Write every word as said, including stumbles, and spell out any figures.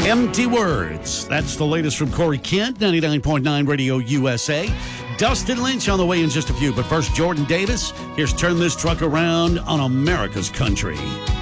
Empty Words. That's the latest from Corey Kent, ninety-nine point nine Radio U S A. Dustin Lynch on the way in just a few. But first, Jordan Davis. Here's Turn This Truck Around on America's Country.